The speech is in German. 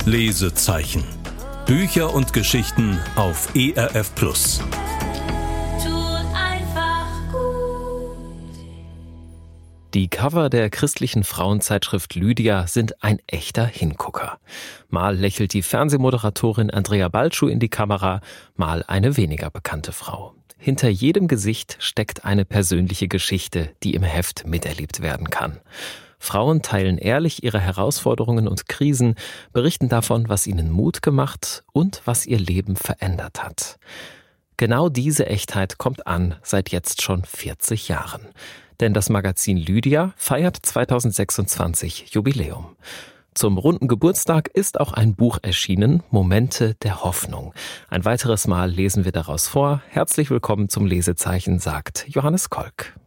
Lesezeichen. Bücher und Geschichten auf ERF+. Die Cover der christlichen Frauenzeitschrift Lydia sind ein echter Hingucker. Mal lächelt die Fernsehmoderatorin Andrea Balcsú in die Kamera, mal eine weniger bekannte Frau. Hinter jedem Gesicht steckt eine persönliche Geschichte, die im Heft miterlebt werden kann. Frauen teilen ehrlich ihre Herausforderungen und Krisen, berichten davon, was ihnen Mut gemacht und was ihr Leben verändert hat. Genau diese Echtheit kommt an seit jetzt schon 40 Jahren. Denn das Magazin Lydia feiert 2026 Jubiläum. Zum runden Geburtstag ist auch ein Buch erschienen, Momente der Hoffnung. Ein weiteres Mal lesen wir daraus vor. Herzlich willkommen zum Lesezeichen, sagt Johannes Kolk.